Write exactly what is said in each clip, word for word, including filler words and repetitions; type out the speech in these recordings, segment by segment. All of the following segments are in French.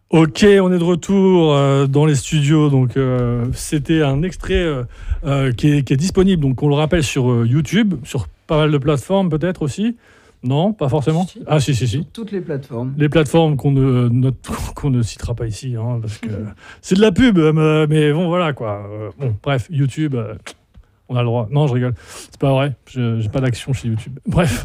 Ok, on est de retour euh, dans les studios. Donc, euh, c'était un extrait euh, euh, qui, est, qui est disponible. Donc, on le rappelle sur euh, YouTube, sur pas mal de plateformes peut-être aussi. Non, pas forcément. Si. Ah, si, si, si. Sur toutes les plateformes. Les plateformes qu'on ne, note- qu'on ne citera pas ici, hein, parce que c'est de la pub. euh, Mais bon, voilà quoi. Euh, Bon, bref, YouTube. euh, On a le droit. Non, je rigole. C'est pas vrai. Je j'ai pas d'action chez YouTube. Bref.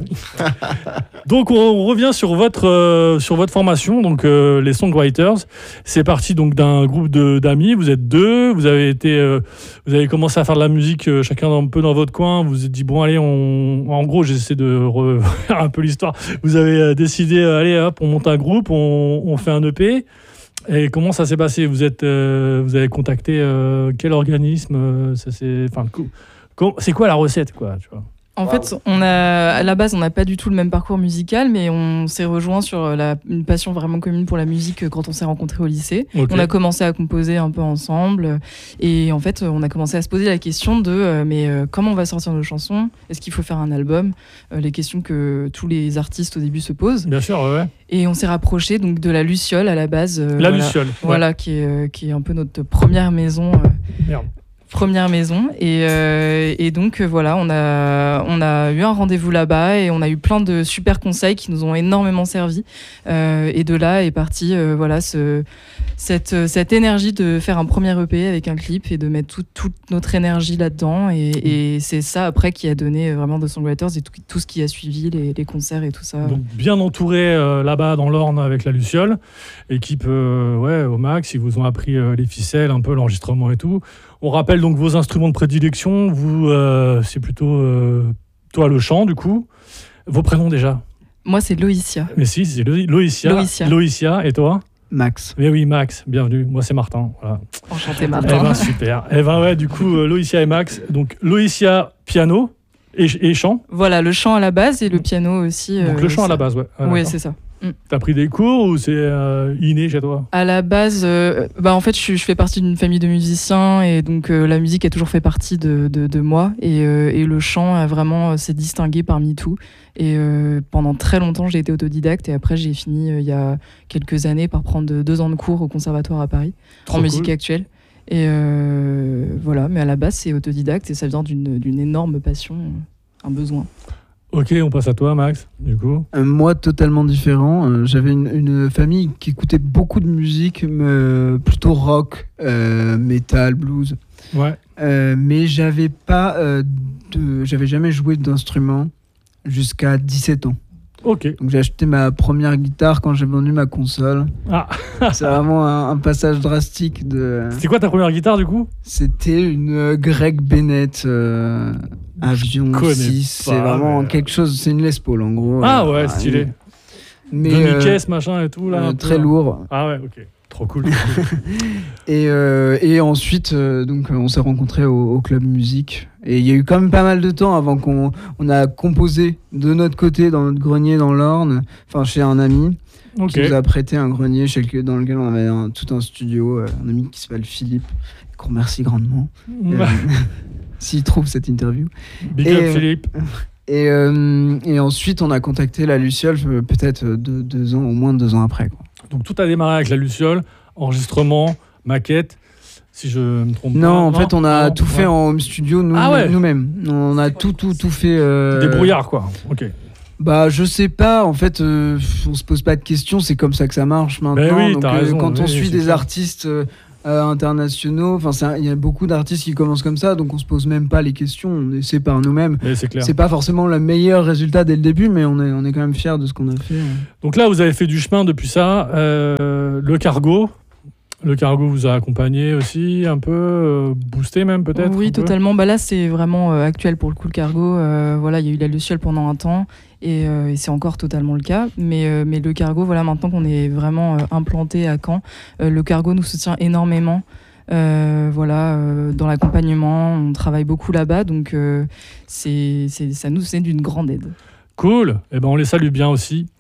Donc, on, on revient sur votre, euh, sur votre formation, donc euh, les Songwriters. C'est parti donc d'un groupe de- d'amis. Vous êtes deux. Vous avez été, euh, vous avez commencé à faire de la musique euh, chacun un peu dans votre coin. Vous vous êtes dit bon, allez, on. En gros, j'essaie de refaire un peu l'histoire. Vous avez euh, décidé, euh, allez, hop, on monte un groupe, on, on fait un E P. Et comment ça s'est passé? Vous êtes, euh, vous avez contacté euh, quel organisme? euh, Ça c'est, enfin, co- co- c'est quoi la recette, quoi, tu vois? En fait, on a, à la base, on n'a pas du tout le même parcours musical, mais on s'est rejoint sur la, une passion vraiment commune pour la musique quand on s'est rencontrés au lycée. Ok. On a commencé à composer un peu ensemble, et en fait, on a commencé à se poser la question de euh, mais euh, comment on va sortir nos chansons? Est-ce qu'il faut faire un album? Euh, Les questions que tous les artistes au début se posent. Bien sûr, ouais. ouais. Et on s'est rapproché donc de la Luciole à la base. euh, La voilà. Luciole. ouais. Voilà, qui est, euh, qui est un peu notre première maison. euh, Merde. Première maison et, euh, et donc euh, voilà on a, on a eu un rendez-vous là-bas et on a eu plein de super conseils qui nous ont énormément servi euh, et de là est parti euh, voilà, ce, cette, cette énergie de faire un premier E P avec un clip et de mettre tout, toute notre énergie là-dedans et, et c'est ça après qui a donné vraiment The Songwriters et tout, tout ce qui a suivi, les, les concerts et tout ça. Donc bien entouré euh, là-bas dans l'Orne avec la Luciole, équipe euh, ouais au max. Ils vous ont appris euh, les ficelles, un peu l'enregistrement et tout. On rappelle donc vos instruments de prédilection. Vous, euh, c'est plutôt euh, toi le chant du coup. Vos prénoms déjà? Moi c'est Loïcia. Mais si, c'est Lo- Loïcia. Loïcia. Loïcia. Et toi? Max. Mais oui, Max. Bienvenue. Moi c'est Martin. Voilà. Enchantée Eh Martin. ben super. Eh ben ouais, du coup euh, Loïcia et Max. Donc Loïcia piano et, et chant. Voilà, le chant à la base et le piano aussi. Donc euh, le chant à la ça- base, ouais. Ah, Oui, d'accord. c'est ça. T'as pris des cours ou c'est euh, inné chez toi? À la base, euh, bah en fait, je, suis- je fais partie d'une famille de musiciens et donc euh, la musique a toujours fait partie de, de, de moi et, euh, et le chant a vraiment euh, s'est distingué parmi tout. Et euh, pendant très longtemps, j'ai été autodidacte et après, j'ai fini euh, il y a quelques années par prendre deux ans de cours au conservatoire à Paris Trop en musique cool. actuelle. Et euh, voilà, mais à la base, c'est autodidacte et ça vient d'une d'une énorme passion, un besoin. Ok, on passe à toi, Max, du coup. Euh, moi, totalement différent. Euh, j'avais une, une famille qui écoutait beaucoup de musique, mais, euh, plutôt rock, euh, metal, blues. Ouais. Euh, mais j'avais pas euh, de, j'avais jamais joué d'instrument jusqu'à dix-sept ans. Ok. Donc j'ai acheté ma première guitare quand j'ai vendu ma console. Ah, C'est vraiment un, un passage drastique de. c'était quoi ta première guitare, du coup? C'était une euh, Greg Bennett euh, Avion connais six. C'est pas, vraiment mais- quelque chose. C'est une Les Paul en gros. Ah Euh, ouais, stylé. Mais Demi euh, caisse, machin et tout, là. euh, un peu, très hein. lourd. Ah ouais, ok. Trop cool. trop cool. Et, euh, et ensuite, euh, donc, on s'est rencontrés au, au club musique. Et il y a eu quand même pas mal de temps avant qu'on on a composé de notre côté dans notre grenier dans l'Orne, enfin chez un ami Ok. qui nous a prêté un grenier chez lequel- dans lequel on avait un- tout un studio. euh, un ami qui s'appelle Philippe, qu'on remercie grandement. Euh, S'il trouve cette interview. Big et, up, euh, Philippe. Et, euh, et ensuite, on a contacté la Luciole euh, peut-être deux, deux ans, au moins deux ans après, quoi. Donc tout a démarré avec la Luciole, enregistrement, maquette, si je me trompe pas. Non, en fait, on a non, tout ouais. fait en home studio nous, Ah ouais. nous-mêmes. On a tout, tout, tout fait. euh, Des brouillards, quoi. Ok. Bah, je sais pas. En fait, euh, on se pose pas de questions. C'est comme ça que ça marche maintenant. Ben oui, Donc, t'as raison, quand on oui, suit c'est des clair. artistes euh, euh, internationaux, enfin, c'est un- il y a beaucoup d'artistes qui commencent comme ça, donc on se pose même pas les questions. On essaie par nous-mêmes. Mais c'est clair. C'est pas forcément le meilleur résultat dès le début, mais on est, on est quand même fiers de ce qu'on a fait. Donc là, vous avez fait du chemin depuis ça. Euh, le cargo. Le cargo vous a accompagné aussi, un peu, euh, boosté même peut-être. Oui, un peu totalement. Bah là, c'est vraiment euh, actuel pour le coup, le cargo. Euh, voilà, il y a eu la Luciole pendant un temps et, euh, et c'est encore totalement le cas. Mais, euh, mais le cargo, voilà, maintenant qu'on est vraiment euh, implanté à Caen, euh, le cargo nous soutient énormément. Euh, voilà, euh, dans l'accompagnement, on travaille beaucoup là-bas, donc euh, c'est, c'est, ça nous c'est d'une grande aide. Cool. Eh ben, on les salue bien aussi.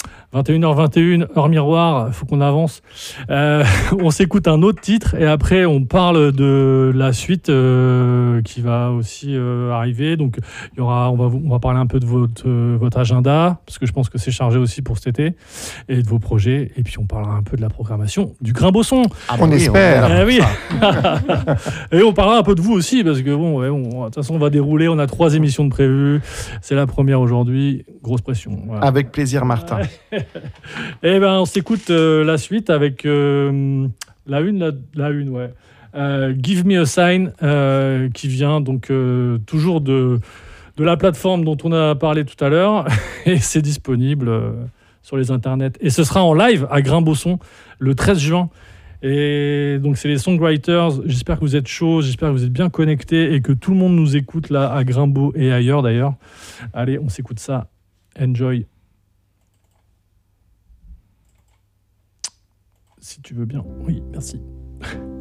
vingt et une heures vingt et une, heure miroir, il faut qu'on avance. Euh, on s'écoute un autre titre et après on parle de la suite euh, qui va aussi euh, arriver. Donc il y aura, on va, on va parler un peu de votre, euh, votre agenda, parce que je pense que c'est chargé aussi pour cet été, et de vos projets. Et puis on parlera un peu de la programmation du Grimbosson. Ah, On bah oui, espère. est là Eh pour oui. ça. Et on parlera un peu de vous aussi, parce que bon, ouais, on- de toute façon on va dérouler, on a trois émissions de prévues. C'est la première aujourd'hui, grosse pression. Voilà. Avec plaisir, Martin. Eh ben, on s'écoute euh, la suite avec euh, la une, la, la une, ouais. Euh, Give Me a Sign, euh, qui vient donc euh, toujours de, de la plateforme dont on a parlé tout à l'heure, et c'est disponible euh, sur les internets. Et ce sera en live à Grimbosson le treize juin. Et donc c'est les songwriters. J'espère que vous êtes chauds, j'espère que vous êtes bien connectés et que tout le monde nous écoute là à Grimbo et ailleurs d'ailleurs. Allez, on s'écoute ça. Enjoy. Si tu veux bien. Oui, merci.